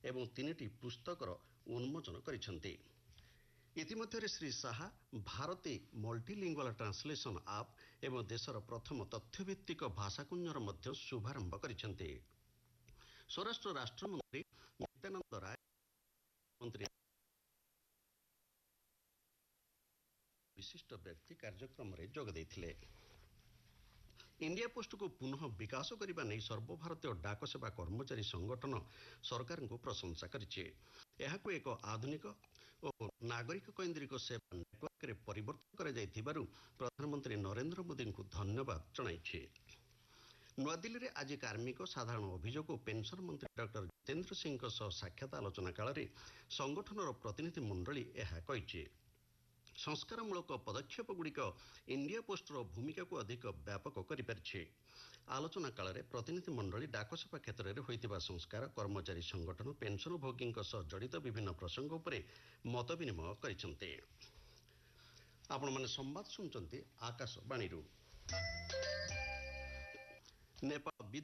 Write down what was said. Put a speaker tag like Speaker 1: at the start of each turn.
Speaker 1: ଏବଂ 3ଟି ପୁସ୍ତକର ଉନ୍ମୋଚନ କରିଛନ୍ତି। ଇତିମଧ୍ୟରେ Shri Shah Bharati multilingual translation app ଏବଂ ଦେଶର ପ୍ରଥମ ତଥ୍ୟଭିତ୍ତିକ ଭାଷାକୁଞ୍ଜର ମଧ୍ୟ ଶୁଭାରମ୍ଭ କରିଛନ୍ତି। ସ୍ୱରାଷ୍ଟ୍ର ରାଷ୍ଟ୍ରମନ୍ତ୍ରୀ ନିତ୍ୟାନନ୍ଦ ରାୟ ମନ୍ତ୍ରୀ ବିଶିଷ୍ଟ ବ୍ୟକ୍ତି କାର୍ଯ୍ୟକ୍ରମରେ ଯୋଗ ଦେଇଥିଲେ। ଇଣ୍ଡିଆ ପୋଷ୍ଟକୁ ପୁନଃ ବିକାଶ କରିବା ନେଇ ସର୍ବଭାରତୀୟ ଡାକସେବା କର୍ମଚାରୀ ସଂଗଠନ ସରକାରଙ୍କୁ ପ୍ରଶଂସା କରିଛି। ଏହାକୁ ଏକ ଆଧୁନିକ ଓ ନାଗରିକ କୈନ୍ଦ୍ରିକ ସେବା ନେଟୱାର୍କରେ ପରିବର୍ତ୍ତନ କରାଯାଇଥିବାରୁ ପ୍ରଧାନମନ୍ତ୍ରୀ ନରେନ୍ଦ୍ର ମୋଦିଙ୍କୁ ଧନ୍ୟବାଦ ଜଣାଇଛି। ନୂଆଦିଲ୍ଲୀରେ ଆଜି କାର୍ମିକ ସାଧାରଣ ଅଭିଯୋଗ ଓ ପେନ୍ସନ୍ ମନ୍ତ୍ରୀ ଡକ୍ଟର ଜିତେନ୍ଦ୍ର ସିଂଙ୍କ ସହ ସାକ୍ଷାତ ଆଲୋଚନା କାଳରେ ସଂଗଠନର ପ୍ରତିନିଧି ମଣ୍ଡଳୀ ଏହା କହିଛି। ସଂସ୍କାରମୂଳକ ପଦକ୍ଷେପଗୁଡ଼ିକ ଇଣ୍ଡିଆ ପୋଷ୍ଟର ଭୂମିକାକୁ ଅଧିକ ବ୍ୟାପକ କରିପାରିଛି। ଆଲୋଚନା କାଳରେ ପ୍ରତିନିଧି ମଣ୍ଡଳୀ ଡାକସେବା କ୍ଷେତ୍ରରେ ହୋଇଥିବା ସଂସ୍କାର, କର୍ମଚାରୀ ସଂଗଠନ, ପେନ୍ସନଭୋଗୀଙ୍କ ସହ ଜଡ଼ିତ ବିଭିନ୍ନ ପ୍ରସଙ୍ଗ ଉପରେ ମତ ବିନିମୟ କରିଛନ୍ତି। ଆପଣମାନେ ସମ୍ବାଦ ଶୁଣୁଛନ୍ତି ଆକାଶବାଣୀରୁ। ନେପାଳ